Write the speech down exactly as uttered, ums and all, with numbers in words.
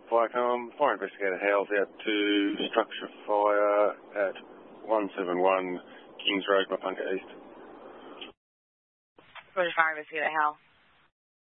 Viacom, Fire Investigator Hales out to structure fire at one seven one Kings Road, Mapunga East. Roger, Fire Investigator Hal.